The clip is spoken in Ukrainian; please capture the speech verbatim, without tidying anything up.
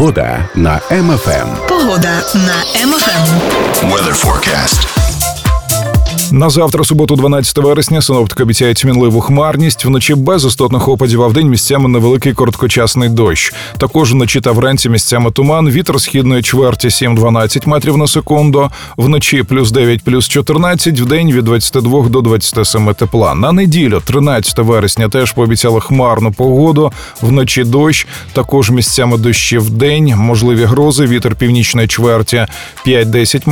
Погода на Ем Еф Ем. Погода на Ем Еф Ем. Weather forecast. На завтра, суботу, дванадцятого вересня, синоптики обіцяють мінливу хмарність. Вночі без істотних опадів, а вдень місцями невеликий короткочасний дощ. Також вночі та вранці місцями туман, вітер східної чверті сім-дванадцять метрів на секунду. Вночі плюс дев'ять, плюс чотирнадцять, вдень від двадцяти двох до двадцяти семи тепла. На неділю, тринадцятого вересня, теж пообіцяли хмарну погоду. Вночі дощ, також місцями дощі вдень, можливі грози, вітер північної чверті п'ять-десять